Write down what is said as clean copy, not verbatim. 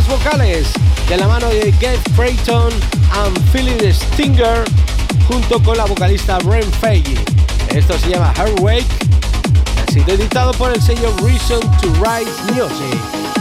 las vocales de la mano de Gabe Creighton and Philip Stinger junto con la vocalista Ren Feige. Esto se llama Heartwake, ha sido editado por el sello Reason to Write Music.